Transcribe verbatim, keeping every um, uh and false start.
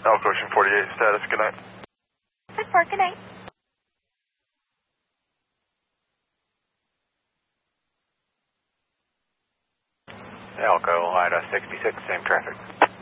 Elk Ocean forty-eight, status, good night. ten four, good night. Elko, Ida sixty-six, same traffic.